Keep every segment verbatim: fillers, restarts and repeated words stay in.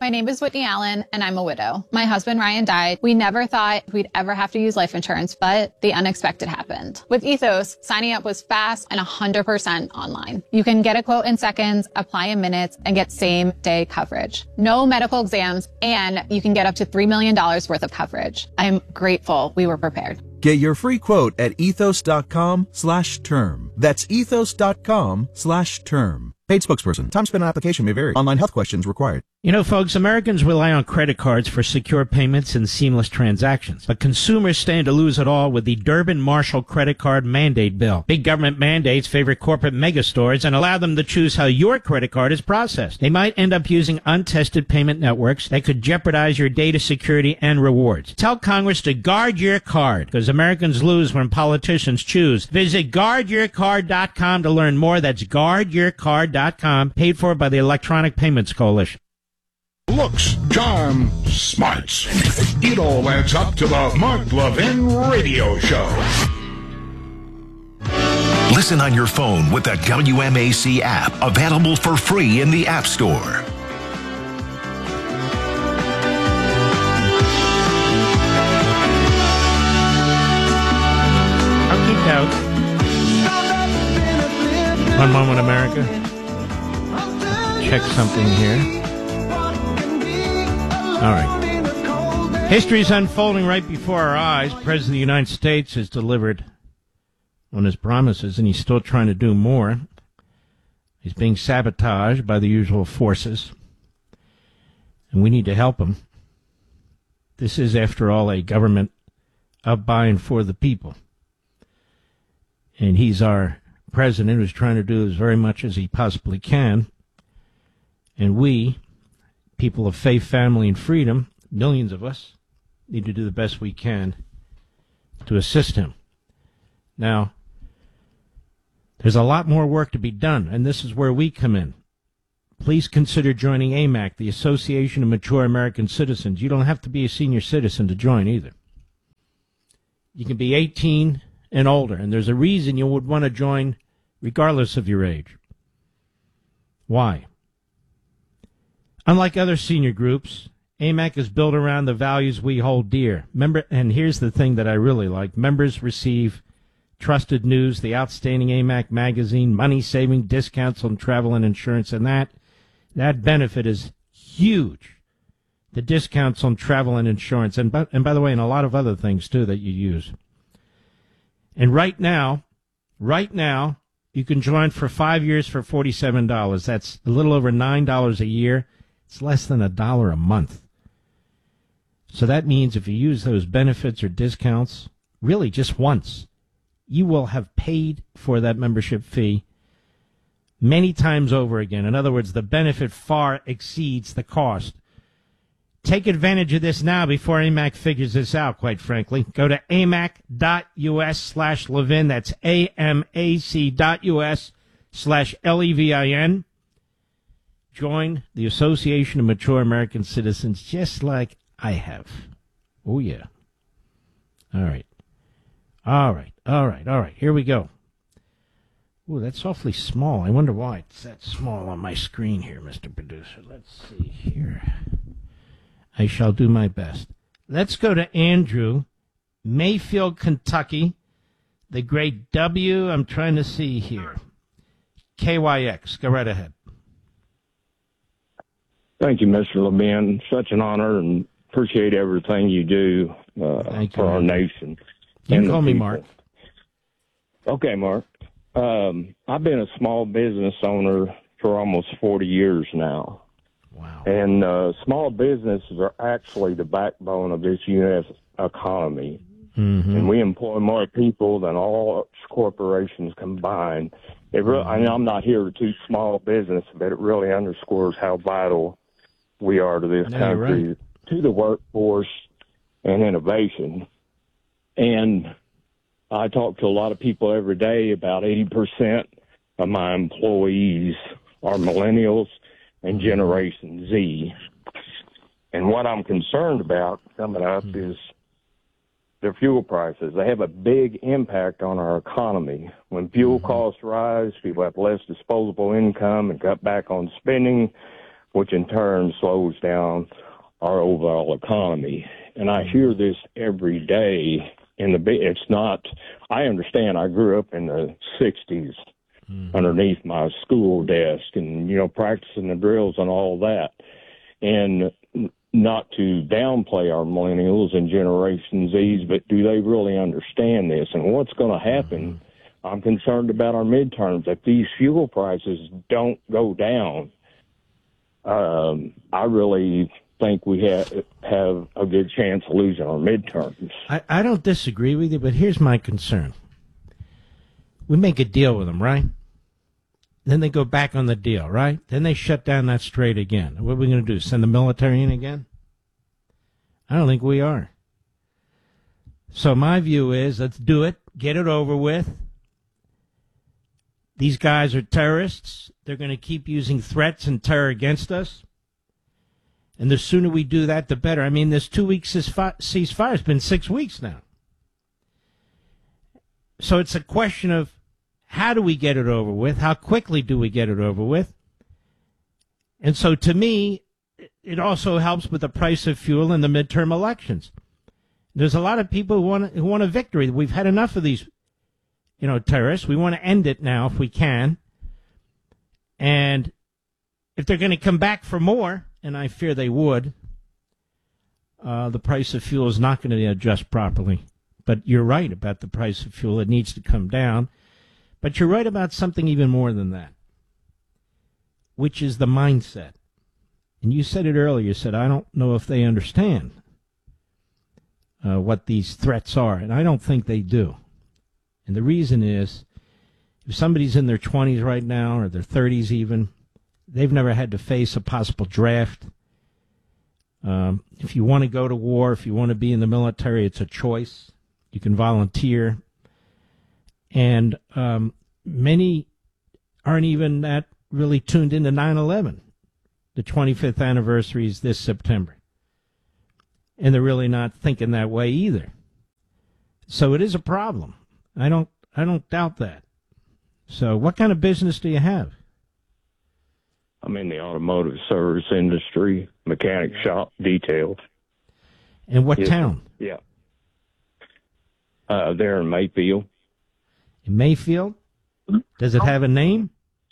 My name is Whitney Allen, and I'm a widow. My husband, Ryan, died. We never thought we'd ever have to use life insurance, but the unexpected happened. With Ethos, signing up was fast and one hundred percent online. You can get a quote in seconds, apply in minutes, and get same-day coverage. No medical exams, and you can get up to three million dollars worth of coverage. I'm grateful we were prepared. Get your free quote at ethos.com slash term. That's ethos.com slash term. Paid spokesperson. Time spent on application may vary. Online health questions required. You know, folks, Americans rely on credit cards for secure payments and seamless transactions. But consumers stand to lose it all with the Durbin-Marshall credit card mandate bill. Big government mandates favor corporate megastores and allow them to choose how your credit card is processed. They might end up using untested payment networks that could jeopardize your data security and rewards. Tell Congress to guard your card, because Americans lose when politicians choose. Visit guard your card dot com to learn more. That's guard your card dot com, paid for by the Electronic Payments Coalition. Looks, charm, smarts. It all adds up to the Mark Levin Radio Show. Listen on your phone with the W M A C app, available for free in the App Store. I'll keep out. One moment, America. Check something here. All right. History is unfolding right before our eyes. The President of the United States has delivered on his promises, and he's still trying to do more. He's being sabotaged by the usual forces, and we need to help him. This is, after all, a government of, by, and for the people. And he's our president who's trying to do as very much as he possibly can. And we, people of faith, family, and freedom, millions of us, need to do the best we can to assist him. Now, there's a lot more work to be done, and this is where we come in. Please consider joining A M A C, the Association of Mature American Citizens. You don't have to be a senior citizen to join either. You can be eighteen and older, and there's a reason you would want to join regardless of your age. Why? Unlike other senior groups, A M A C is built around the values we hold dear. Member, and here's the thing that I really like. Members receive trusted news, the outstanding A M A C magazine, money-saving discounts on travel and insurance, and that, that benefit is huge. The discounts on travel and insurance, and by, and by the way, and a lot of other things, too, that you use. And right now, right now, you can join for five years for forty-seven dollars. That's a little over nine dollars a year. It's less than a dollar a month. So that means if you use those benefits or discounts, really just once, you will have paid for that membership fee many times over again. In other words, the benefit far exceeds the cost. Take advantage of this now before A M A C figures this out, quite frankly. Go to amac.us slash Levin. That's A-M-A-C dot U-S slash L-E-V-I-N. Join the Association of Mature American Citizens just like I have. Oh, yeah. All right. All right. All right. All right. Here we go. Ooh, that's awfully small. I wonder why it's that small on my screen here, Mister Producer. Let's see here. I shall do my best. Let's go to Andrew, Mayfield, Kentucky. The great W, I'm trying to see here. K Y X, go right ahead. Thank you, Mister Levin. Such an honor, and appreciate everything you do uh, for you, our nation. You can call me Mark. Okay, Mark. Um, I've been a small business owner for almost forty years now. Wow. And uh, small businesses are actually the backbone of this U S economy. Mm-hmm. And we employ more people than all corporations combined. It really, I mean, I'm not here to toot small business, but it really underscores how vital we are to this no, country, right. to the workforce and innovation. And I talk to a lot of people every day. About eighty percent of my employees are millennials and Generation Z. And what I'm concerned about coming up mm-hmm. is their fuel prices. They have a big impact on our economy. When fuel mm-hmm. costs rise, people have less disposable income and cut back on spending. which in turn slows down our overall economy. And I hear this every day in the, it's not, I understand I grew up in the sixties mm-hmm. underneath my school desk and, you know, practicing the drills and all that. And not to downplay our millennials and Generation Zs, but do they really understand this? And what's going to happen, mm-hmm. I'm concerned about our midterms. If these fuel prices don't go down, um, I really think we have have a good chance of losing our midterms. I, I don't disagree with you, but here's my concern. We make a deal with them, right? Then they go back on the deal, right? Then they shut down that strait again. What are we going to do, send the military in again? I don't think we are. So my view is, let's do it, get it over with. These guys are terrorists. They're going to keep using threats and terror against us. And the sooner we do that, the better. I mean, this two-week ceasefire has been six weeks now. So it's a question of how do we get it over with? How quickly do we get it over with? And so to me, it also helps with the price of fuel in the midterm elections. There's a lot of people who want, who want a victory. We've had enough of these, you know, terrorists. We want to end it now if we can. And if they're going to come back for more, and I fear they would, uh, the price of fuel is not going to adjust properly. But you're right about the price of fuel. It needs to come down. But you're right about something even more than that, which is the mindset. And you said it earlier. You said, I don't know if they understand uh, what these threats are. And I don't think they do. And the reason is, if somebody's in their twenties right now, or their thirties even, they've never had to face a possible draft. Um, if you want to go to war, if you want to be in the military, it's a choice. You can volunteer. And um, many aren't even that really tuned into nine eleven. The twenty-fifth anniversary is this September. And they're really not thinking that way either. So it is a problem. I don't I don't doubt that. So what kind of business do you have? I'm in the automotive service industry, mechanic shop, detail. In what yes. town? Yeah. Uh, there in Mayfield. In Mayfield? Does it have a name?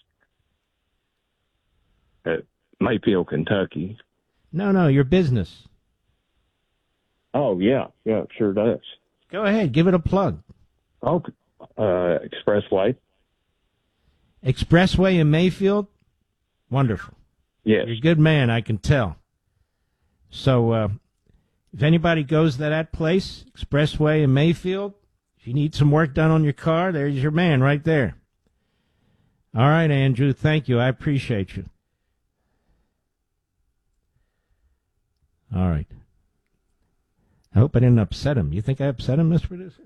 At Mayfield, Kentucky. No, no, your business. Oh, yeah. Yeah, it sure does. Go ahead. Give it a plug. Oh, uh, Expressway. Expressway in Mayfield? Wonderful. Yes. You're a good man, I can tell. So, uh, if anybody goes to that place, Expressway in Mayfield, if you need some work done on your car, there's your man right there. All right, Andrew, thank you. I appreciate you. All right. I hope I didn't upset him. You think I upset him, Mister Producer?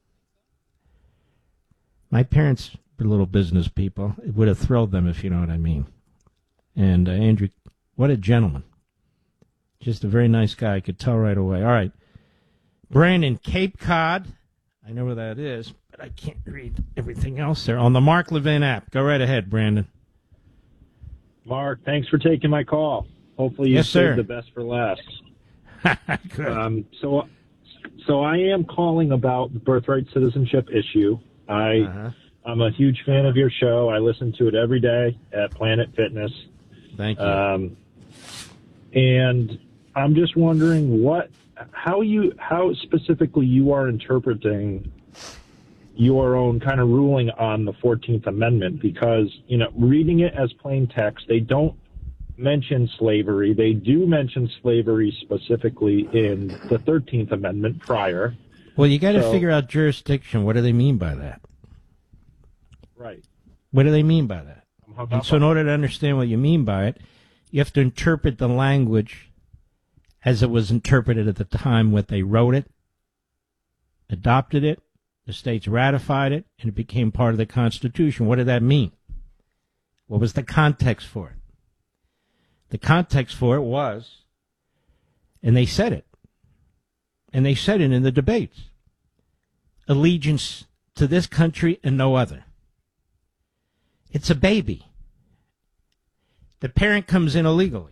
My parents were little business people. It would have thrilled them, if you know what I mean. And uh, Andrew, what a gentleman. Just a very nice guy. I could tell right away. All right. Brandon, Cape Cod. I know where that is, but I can't read everything else there. On the Mark Levin app. Go right ahead, Brandon. Mark, thanks for taking my call. Hopefully you yes, saved sir. the best for last. Good. Um, so, so I am calling about the birthright citizenship issue. I, uh-huh. I'm a huge fan of your show. I listen to it every day at Planet Fitness. Thank you. Um, and I'm just wondering what, how you, how specifically you are interpreting your own kind of ruling on the fourteenth Amendment, because, you know, reading it as plain text, they don't mention slavery. They do mention slavery specifically in the thirteenth Amendment prior. Well, you got to so, figure out jurisdiction. What do they mean by that? Right. What do they mean by that? And so in order to understand what you mean by it, you have to interpret the language as it was interpreted at the time when they wrote it, adopted it, the states ratified it, and it became part of the Constitution. What did that mean? What was the context for it? The context for it was, and they said it, and they said it in the debates, allegiance to this country and no other. It's a baby. The parent comes in illegally.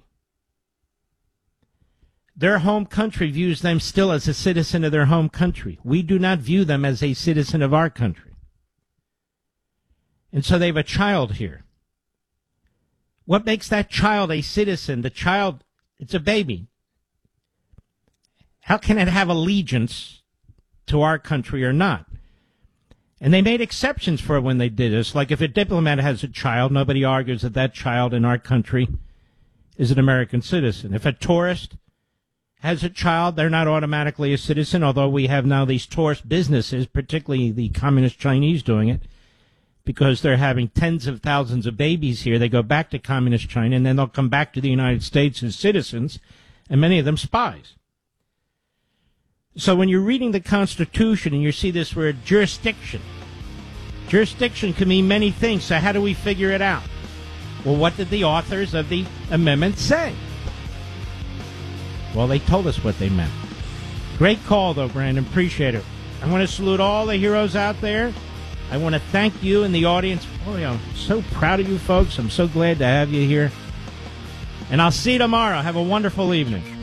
Their home country views them still as a citizen of their home country. We do not view them as a citizen of our country. And so they have a child here. What makes that child a citizen? The child, it's a baby. How can it have allegiance to our country or not? And they made exceptions for it when they did this. Like if a diplomat has a child, nobody argues that that child in our country is an American citizen. If a tourist has a child, they're not automatically a citizen, although we have now these tourist businesses, particularly the communist Chinese doing it, because they're having tens of thousands of babies here. They go back to communist China, and then they'll come back to the United States as citizens, and many of them spies. So when you're reading the Constitution and you see this word jurisdiction, jurisdiction can mean many things, so how do we figure it out? Well, what did the authors of the amendment say? Well, they told us what they meant. Great call, though, Brandon. Appreciate it. I want to salute all the heroes out there. I want to thank you and the audience. Boy, I'm so proud of you folks. I'm so glad to have you here. And I'll see you tomorrow. Have a wonderful evening.